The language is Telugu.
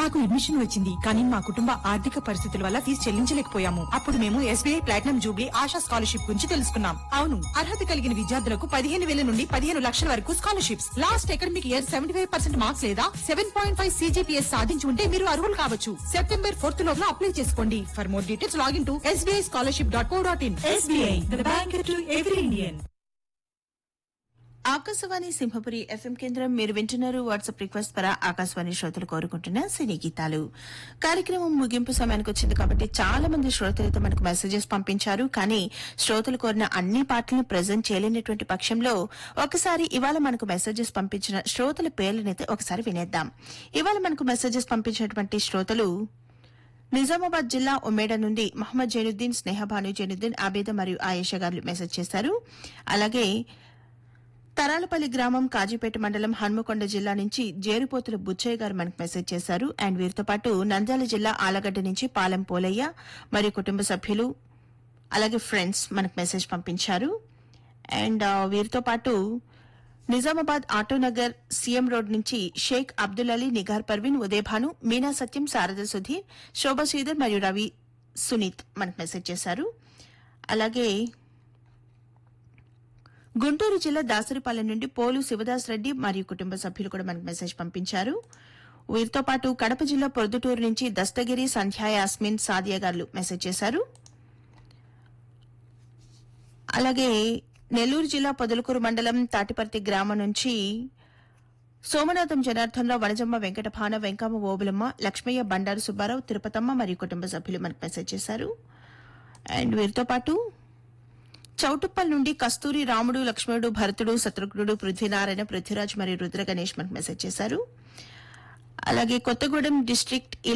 నాకు అడ్మిషన్ వచ్చింది కానీ మా కుటుంబ ఆర్థిక పరిస్థితుల వల్ల ఫీజు చెల్లించలేకపోయాము. అప్పుడు మేము SBI platinum Jubilee ASHA scholarship గురించి తెలుసుకున్నాం. అవును, అర్హత కలిగిన విద్యార్థులకు 15,000 నుండి 15 లక్షల వరకు scholarships. Last academic year 75% marks లేదా 7.5 CGPS సాధించి ఉంటే మీరు అర్హులు కావచ్చు. సెప్టెంబర్ 4th లోపల అప్లై చేసుకోండి. For more details login to sbischolarship.co.in. SBI, the bank to every Indian. Akashvani Simhapuri FM కేంద్రం మీరు వింటున్నారు. వాట్సాప్ రిక్వెస్ట్ ద్వారా ఆకాశవాణి శ్రోతలు కోరుకుంటున్న సినీ గీతాలు కార్యక్రమం ముగింపు సమయానికి వచ్చింది కాబట్టి చాలా మంది శ్రోతలతో మనకు మెసేజెస్ పంపించారు. కానీ శ్రోతలు కోరిన అన్ని పాటలను ప్రజెంట్ చేయలేనటువంటి పక్షంలో ఒకసారి ఇవాళ మనకు మెసేజెస్ పంపించిన శ్రోతల పేర్లనైతే ఒకసారి వినేద్దాం. ఇవాళ మనకు మెసేజెస్ పంపించినటువంటి శ్రోతలు నిజామాబాద్ జిల్లా ఉమ్మేడ నుండి మహమ్మద్ జైనుద్దీన్, స్నేహభాను జైనుద్దీన్, ఆబేద మరియు ఆయేషా గారు మెసేజ్ చేశారు. అలాగే తరాలపల్లి గ్రామం, కాజీపేట మండలం, హన్మకొండ జిల్లా నుంచి జేరుపోతుల బుచ్చయ్య గారు మనకు మెసేజ్ చేశారు. అండ్ వీరితో పాటు నంద్యాల జిల్లా ఆలగడ్డ నుంచి పాలెం పోలయ్య మరియు కుటుంబ సభ్యులు అలాగే ఫ్రెండ్స్ మనకు మెసేజ్ పంపించారు. అండ్ వీరితో పాటు నిజామాబాద్ ఆటోనగర్ సీఎం రోడ్ నుంచి షేక్ అబ్దుల్ అలీ, నిగార్ పర్వీన్, ఉదయభాను, మీనా సత్యం, శారద సుధీర్, శోభా శ్రీధర్ మరియు రవి సునీత్ మనకు మెసేజ్ చేశారు. అలాగే గుంటూరు జిల్లా దాసరిపాలెం నుండి పోలు శివదాస్ రెడ్డి మరియు కుటుంబ సభ్యులు కూడా మనకు మెసేజ్ పంపించారు. వీరితో పాటు కడప జిల్లా పొద్దుటూరు నుంచి దస్తగిరి, సంధ్యా, యాస్మిన్, సాదియా గారు మెసేజ్ చేశారు. అలాగే నెల్లూరు జిల్లా పొదలకూరు మండలం తాటిపర్తి గ్రామం నుంచి సోమనాథం జనార్దనరావు, వనజమ్మ, వెంకటభాన, వెంకమ్మ, ఓబులమ్మ, లక్ష్మయ్య, బండారు సుబ్బారావు, తిరుపతమ్మ మరియు కుటుంబ సభ్యులు మనకు మెసేజ్ చేశారు. అండ్ వీరితో పాటు చౌటుప్పల్ నుండి కస్తూరి, రాముడు, లక్ష్మణుడు, భరతుడు, శత్రుఘ్నుడు, పృథ్వీనారాయణ, పృథ్వీరాజ్ మరియు రుద్ర గణేష్ మనకు మెసేజ్ చేశారు. అలాగే కొత్తగూడెం డిస్ట్రిక్ట్